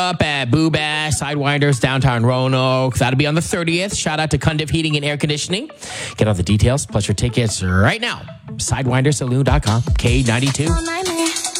up at Boo Bash, Sidewinders, downtown Roanoke. That'll be on the 30th. Shout out to Cundiff Heating and Air Conditioning. Get all the details plus your tickets right now. SidewinderSaloon.com. K92.